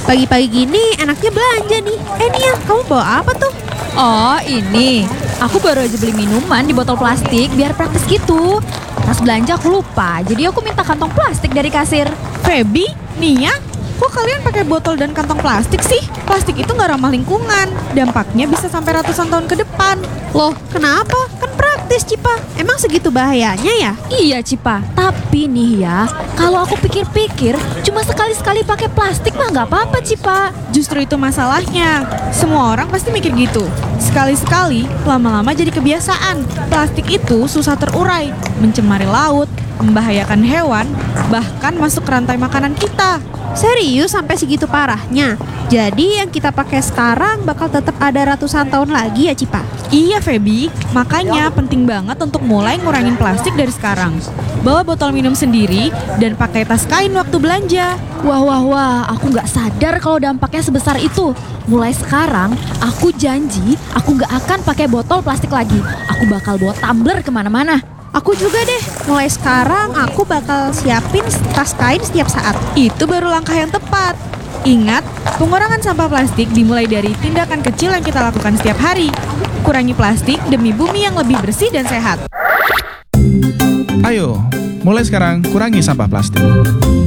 Pagi-pagi gini enaknya belanja nih. Nia, kamu bawa apa tuh? Oh ini, aku baru aja beli minuman di botol plastik biar praktis gitu. Pas belanja aku lupa, jadi aku minta kantong plastik dari kasir. Feby, Nia, kok kalian pakai botol dan kantong plastik sih? Plastik itu nggak ramah lingkungan. Dampaknya bisa sampai ratusan tahun ke depan. Loh, kenapa? Kan praktis, Cipa. Emang segitu bahayanya ya? Iya Cipa, tapi nih ya, kalau aku pikir-pikir, cuma sekali-sekali pakai plastik mah nggak apa-apa Cipa. Justru itu masalahnya. Semua orang pasti mikir gitu. Sekali-sekali, lama-lama jadi kebiasaan. Plastik itu susah terurai, mencemari laut, membahayakan hewan, bahkan masuk ke rantai makanan kita. Serius sampai segitu parahnya? Jadi yang kita pakai sekarang bakal tetap ada ratusan tahun lagi ya, Cipa? Iya Feby, makanya penting banget untuk mulai ngurangin plastik dari sekarang. Bawa botol minum sendiri dan pakai tas kain waktu belanja. Wah, aku nggak sadar kalau dampaknya sebesar itu. Mulai sekarang, aku janji aku nggak akan pakai botol plastik lagi. Aku bakal bawa tumbler kemana-mana. Aku juga deh, mulai sekarang aku bakal siapin tas kain setiap saat. Itu baru langkah yang tepat. Ingat, pengurangan sampah plastik dimulai dari tindakan kecil yang kita lakukan setiap hari. Kurangi plastik demi bumi yang lebih bersih dan sehat. Ayo, mulai sekarang kurangi sampah plastik.